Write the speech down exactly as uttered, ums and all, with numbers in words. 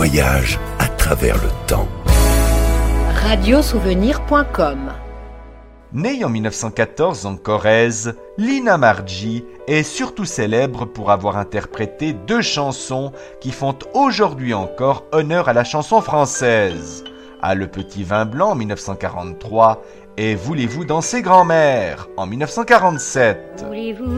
voyage à travers le temps. radiosouvenir point com. Née en mille neuf cent quatorze en Corrèze, Lina Marji est surtout célèbre pour avoir interprété deux chansons qui font aujourd'hui encore honneur à la chanson française. À Le Petit Vin Blanc en mille neuf cent quarante-trois et Voulez-vous danser grand-mère en mille neuf cent quarante-sept. Voulez-vous